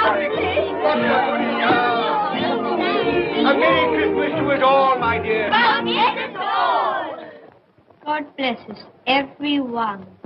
A Merry Christmas to us all, my dear. God bless us, everyone.